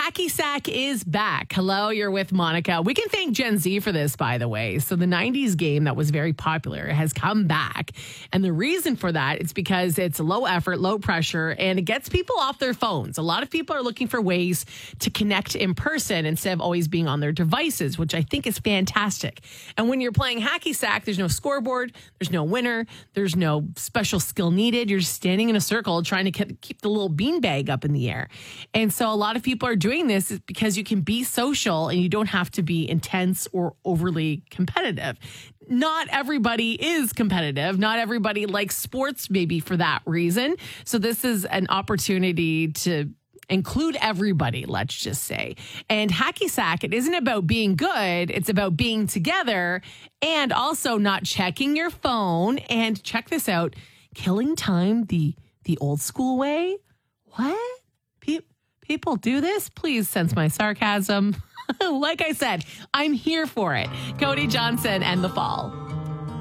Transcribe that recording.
Hacky Sack is back. Hello, you're with Monica. We can thank Gen Z for this, by the way. So the 90s game that was very popular has come back. And the reason for that is because it's low effort, low pressure, and it gets people off their phones. A lot of people are looking for ways to connect in person instead of always being on their devices, which I think is fantastic. And when you're playing Hacky Sack, there's no scoreboard, there's no winner, there's no special skill needed. You're just standing in a circle trying to keep the little beanbag up in the air. And so a lot of people are doing this is because you can be social and you don't have to be intense or overly competitive. Not everybody is competitive. Not everybody likes sports maybe for that reason. So this is an opportunity to include everybody, let's just say. And Hacky Sack, it isn't about being good. It's about being together and also not checking your phone. And check this out, killing time the old school way. What? People do this? Please sense my sarcasm. Like I said, I'm here for it. Cody Johnson and The Fall.